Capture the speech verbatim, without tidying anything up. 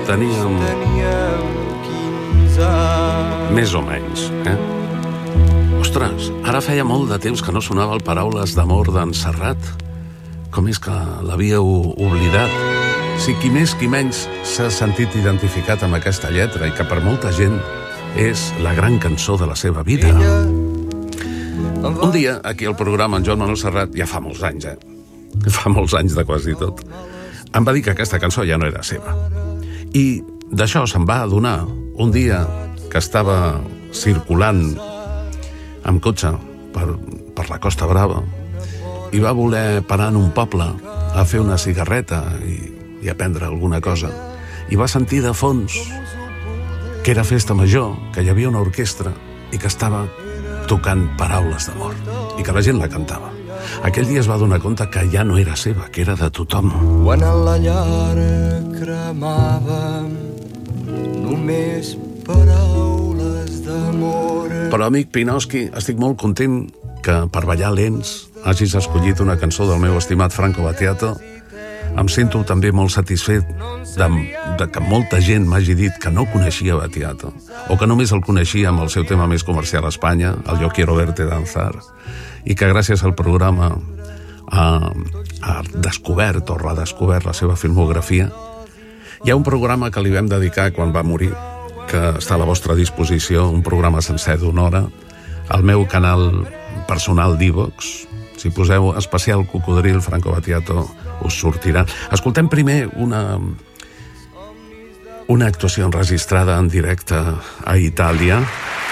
teníem més o menys, eh? Ostres, ara feia molt de temps que no sonava el Paraules d'amor d'en Serrat. Com és que l'havíeu oblidat? Si qui més qui menys s'ha sentit identificat amb aquesta lletra i que per molta gent és la gran cançó de la seva vida. Un dia, aquí al programa, en Joan Manuel Serrat, ja fa molts anys, eh? Fa molts anys de quasi tot, em va dir que aquesta cançó ja no era seva. I d'això se'n va adonar un dia que estava circulant amb cotxe per, per la Costa Brava i va voler parar en un poble a fer una cigarreta i, i a prendre alguna cosa. I va sentir de fons que era festa major, que hi havia una orquestra i que estava tocant Paraules d'amor i que la gent la cantava. Aquell dia es va donar compte que ja no era seva, que era de tothom. Quan a la llar cremava només paraules d'amor. Però, amic Pinoski, estic molt content que per ballar lents hagis escollit una cançó del meu estimat Franco Battiato. Em sento també molt satisfet de, de que molta gent m'hagi dit que no coneixia Battiato o que només el coneixia amb el seu tema més comercial a Espanya, el Yo quiero verte danzar, i que gràcies al programa ha, ha descobert o redescobert la seva filmografia. Hi ha un programa que li vam dedicar quan va morir, que està a la vostra disposició, un programa sencer d'una hora, al meu canal personal d'Ivox. Si poseu especial Cocodril Franco Battiato us sortirà. Escoltem primer una, una actuació enregistrada en directe a Itàlia,